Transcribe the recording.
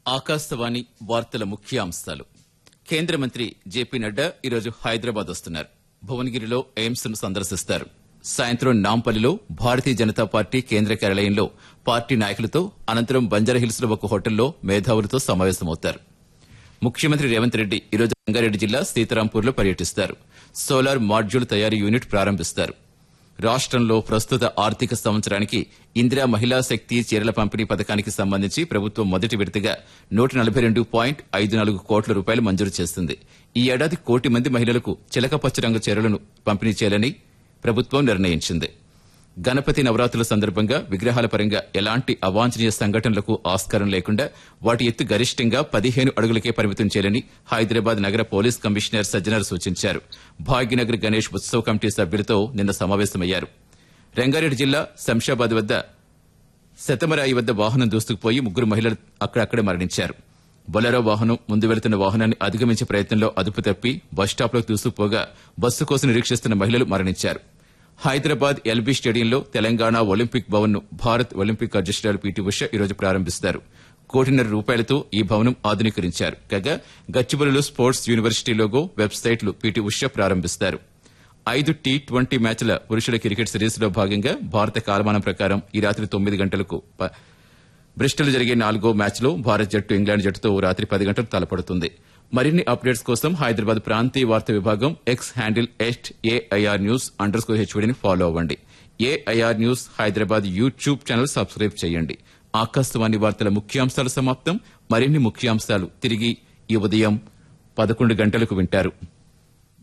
ఆకాశవాణి వార్తల ముఖ్యాంశాలు. కేంద్ర మంత్రి జేపీ నడ్డా ఈరోజు హైదరాబాద్ వస్తున్నారు. భువనగిరిలో ఎయిమ్స్ ను సందర్శిస్తారు. సాయంత్రం నాంపల్లిలో భారతీయ జనతా పార్టీ కేంద్ర కార్యాలయంలో పార్టీ నాయకులతో, అనంతరం బంజారాహిల్స్ లో ఒక హోటల్లో మేధావులతో సమావేశమవుతారు. ముఖ్యమంత్రి రేవంత్ రెడ్డి ఈరోజు రంగారెడ్డి జిల్లా సీతారాంపూర్లో పర్యటిస్తారు. సోలార్ మాడ్యూల్ తయారీ యూనిట్ ప్రారంభిస్తారు. రాష్టంలో ప్రస్తుత ఆర్థిక సంవత్సరానికి ఇందిరా మహిళా శక్తి చీరల పంపిణీ పథకానికి సంబంధించి ప్రభుత్వం మొదటి విడతగా 142.54 కోట్ల రూపాయలు మంజూరు చేస్తుంది. ఈ ఏడాది 1 కోటి మంది మహిళలకు చిలకపచ్చ రంగు చీరలను పంపిణీ చేయాలని ప్రభుత్వం నిర్ణయించింది. గణపతి నవరాత్రుల సందర్భంగా విగ్రహాల పరంగా ఎలాంటి అవాంఛనీయ సంఘటనలకు ఆస్కారం లేకుండా వాటి ఎత్తు గరిష్టంగా 15 అడుగులకే పరిమితం చేయాలని హైదరాబాద్ నగర పోలీస్ కమిషనర్ సజ్జనర్ సూచించారు. భాగ్యనగర్ గణేష్ ఉత్సవ్ కమిటీ సభ్యులతో నిన్న సమావేశమయ్యారు. రంగారెడ్డి జిల్లా శంషాబాద్ వద్ద శతమరాయి వద్ద వాహనం దూసుకుపోయి 3 మహిళలు అక్కడక్కడే మరణించారు. బొలెరో వాహనం ముందు వెళుతున్న వాహనాన్ని అధిగమించే ప్రయత్నంలో అదుపు తప్పి బస్టాప్లోకి దూసుకుపోగా బస్సు కోసం నిరీక్షిస్తున్న మహిళలు మరణించారు. హైదరాబాద్ ఎల్బీ స్టేడియంలో తెలంగాణ ఒలింపిక్ భవన్ ను భారత్ ఒలింపిక్ అధ్యక్షురాలు పీటీ ఉష ఈరోజు ప్రారంభిస్తారు. 1.5 కోట్ల ఈ భవనం ఆధునీకరించారు. కాగా గచ్చిబౌలిలో స్పోర్ట్స్ యూనివర్సిటీ లోగో, వెబ్సైట్లు పీటీ ఉష ప్రారంభిస్తారు. 5 టీ20 మ్యాచ్ల పురుషుల క్రికెట్ సిరీస్ లో భాగంగా భారత కాలమానం ప్రకారం ఈ రాత్రి 9 గంటలకు బ్రిస్టల్ జరిగే 4వ మ్యాచ్లో భారత్ జట్టు ఇంగ్లాండ్ జట్టుతో రాత్రి 10 గంటలకు తలపడుతుంది. మరిన్ని అప్డేట్స్ కోసం హైదరాబాద్ ప్రాంతీయ వార్తా విభాగం ఎక్స్ హ్యాండిల్ @AIRnews_HOD ఫాలో అవ్వండి. AIR news Hyderabad YouTube channel subscribe చేయండి. ఆకాశవాణి వార్తల ముఖ్యాంశాలు సమాప్తం. మరిన్ని ముఖ్యాంశాలు తిరిగి ఈ ఉదయం 11 గంటలకు వింటారు.